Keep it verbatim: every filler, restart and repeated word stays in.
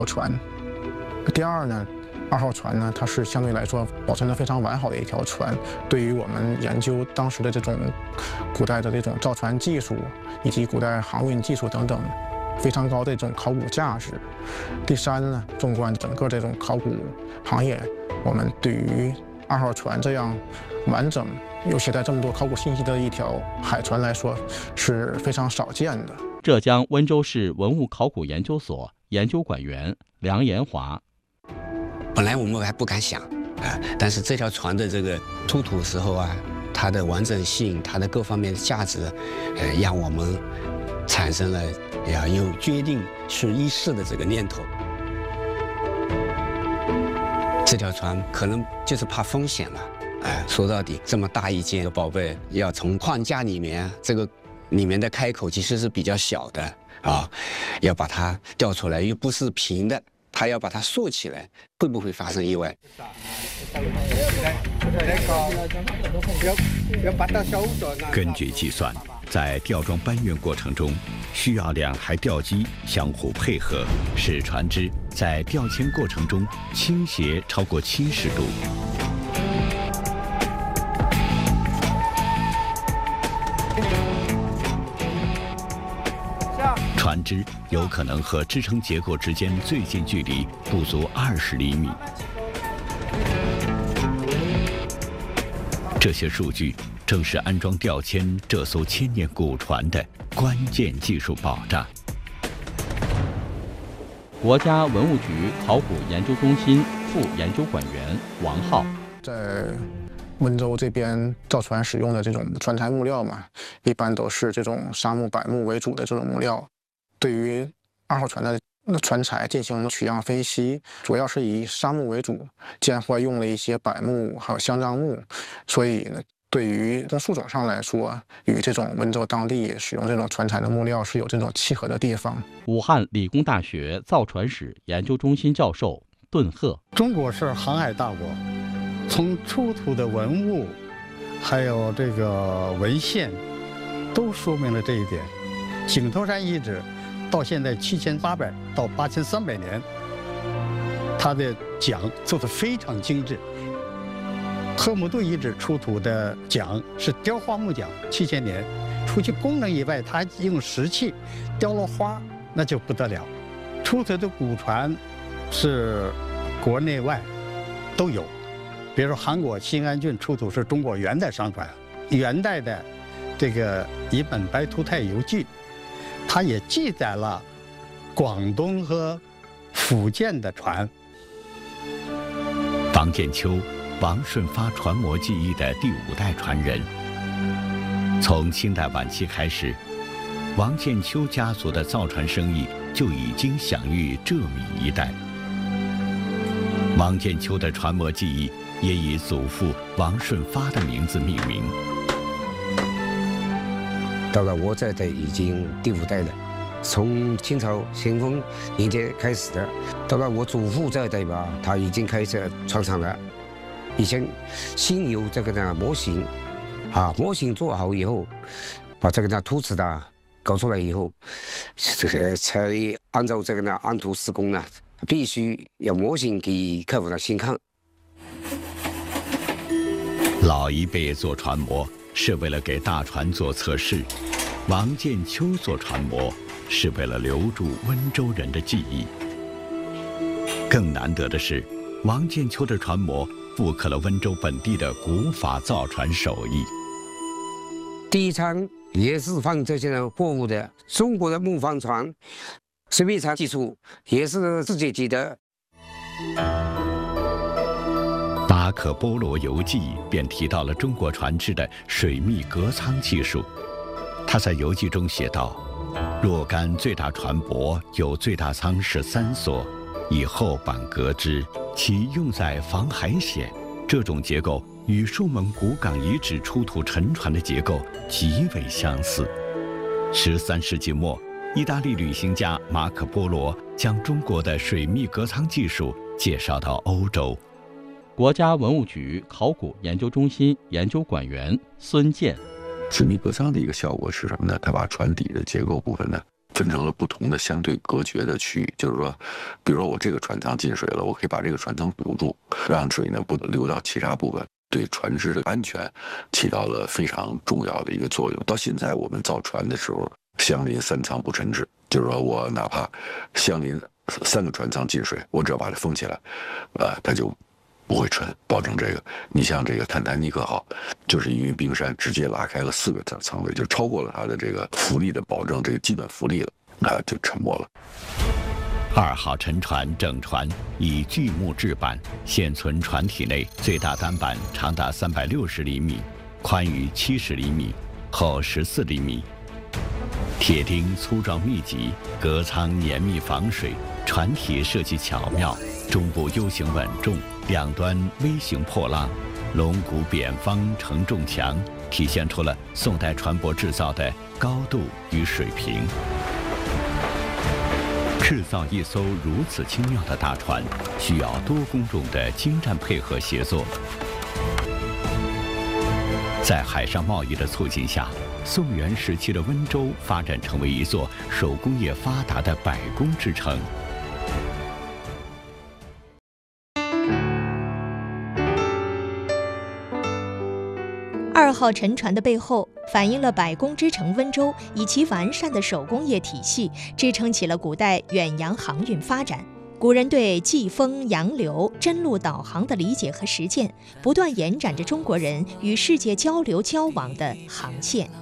船。第二呢，二号船呢，它是相对来说保存得非常完好的一条船，对于我们研究当时的这种古代的这种造船技术以及古代航运技术等等，非常高的这种考古价值。第三呢，纵观整个这种考古行业，我们对于二号船这样完整又携带这么多考古信息的一条海船来说，是非常少见的。 浙江温州市文物考古研究所研究馆员梁延华。 本来我们还不敢想啊，但是这条船的这个出土时候啊，它的完整性，它的各方面的价值，呃，让我们产生了要有决定是一试的这个念头。这条船可能就是怕风险了，哎，说到底，这么大一件宝贝，要从框架里面，这个里面的开口其实是比较小的啊，要把它吊出来，又不是平的，它要把它竖起来，会不会发生意外？ 根据计算，在吊装搬运过程中，需要两台吊机相互配合，使船只在吊迁过程中倾斜超过七十度。船只有可能和支撑结构之间最近距离不足二十厘米。这些数据正是安装吊迁这艘千年古船的关键技术保障。 国家文物局考古研究中心副研究馆员王浩， 在温州这边造船使用的这种船材木料嘛，一般都是这种杉木、柏木为主的这种木料。对于二号船的船材进行取样分析，主要是以杉木为主，间或用了一些柏木还有香樟木，所以呢，对于从树种上来说，与这种温州当地使用这种船材的木料是有这种契合的地方。 武汉理工大学造船史研究中心教授顿鹤， 中国是航海大国，从出土的文物，还有这个文献，都说明了这一点。井头山遗址到现在七千八百到八千三百年，它的桨做得非常精致。河姆渡遗址出土的桨是雕花木桨，七千年，除去功能以外，它用石器雕了花，那就不得了。出土的古船是国内外都有，比如说韩国新安郡出土是中国元代商船，元代的这个一本《白图泰游记》，它也记载了广东和福建的船。 王建秋，王顺发船舶技艺的第五代传人。从清代晚期开始，王建秋家族的造船生意就已经享誉浙闽一带。王建秋的船舶技艺也以祖父王顺发的名字命名。 到了我这代已经第五代了，从清朝咸丰年间开始的。到了我祖父这一代吧，他已经开设船厂了。以前先有这个呢模型，啊，模型做好以后，把这个呢图纸的搞出来以后，这个才按照这个呢按图施工呢，必须要模型给客户呢先看。 老一辈做船舶是为了给大船做测试，王建秋做船舶是为了留住温州人的记忆。更难得的是，王建秋的船舶复刻了温州本地的古法造船手艺。 第一舱也是放这些货物的中国的木帆船，水密舱技术也是世界级的。 马可波罗游记便提到了中国船只的水密隔舱技术。他在游记中写道：若干最大船舶有最大舱是三所，以厚板隔之，其用在防海险。这种结构与数蒙古港遗址出土沉船的结构极为相似。十三世纪末，意大利旅行家马可波罗将中国的水密隔舱技术介绍到欧洲。 国家文物局考古研究中心研究馆员孙健， 水密隔舱的一个效果是什么呢？它把船底的结构部分呢分成了不同的相对隔绝的区域，就是说，比如说我这个船舱进水了，我可以把这个船舱堵住，让水呢不流到其他部分，对船只的安全起到了非常重要的一个作用。到现在我们造船的时候，相邻三舱不沉滞，就是说我哪怕相邻三个船舱进水，我只要把它封起来，呃，它就不会沉，保证这个。你像这个泰坦尼克号，就是因为冰山直接拉开了四个舱位，就超过了它的这个浮力的保证，这个基本浮力了，啊，就沉没了。 二号沉船整船以巨木制板，现存船体内最大单板长达三百六十厘米，宽于七十厘米，厚十四厘米。铁钉粗壮密集，隔舱严密防水，船体设计巧妙，中部 U 型稳重，两端微型破浪，龙骨扁方承重墙，体现出了宋代船舶制造的高度与水平。制造一艘如此精妙的大船，需要多工种的精湛配合协作。在海上贸易的促进下，宋元时期的温州发展成为一座手工业发达的百工之城。 二号沉船的背后，反映了百工之城温州以其完善的手工业体系，支撑起了古代远洋航运发展。古人对季风、洋流、针路导航的理解和实践，不断延展着中国人与世界交流交往的航线。